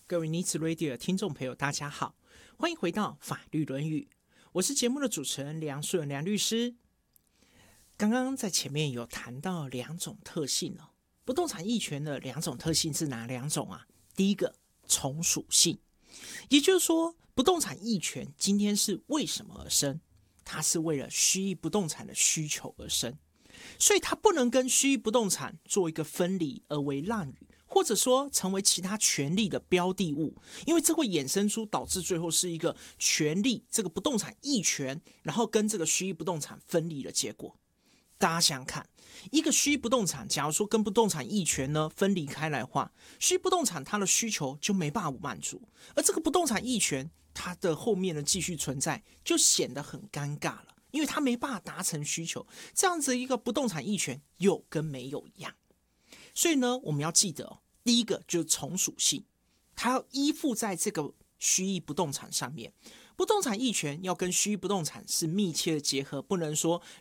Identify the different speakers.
Speaker 1: 各位尼子 Radio 的听众朋友，大家好，欢迎回到法律论语，我是节目的主持人梁顺梁律师。刚刚在前面有谈到两种特性哦，不动产役权的两种特性是哪两种啊？第一个，从属性，也就是说，不动产役权今天是为什么而生？它是为了虚役不动产的需求而生，所以它不能跟虚役不动产做一个分离而为让与，或者说成为其他权利的标的物，因为这会衍生出导致最后是一个权利这个不动产役权，然后跟这个虚役不动产分离的结果。大家想想看，一个虚役不动产，假如说跟不动产役权呢分离开来的话，虚役不动产它的需求就没办法满足，而这个不动产役权它的后面的继续存在就显得很尴尬了，因为它没办法达成需求，这样子一个不动产役权有跟没有一样。所以呢，我们要记得第一个就是从属性，它要依附在这个虚役不动产上面。不动产役权要跟虚役不动产是密切的结合，不能说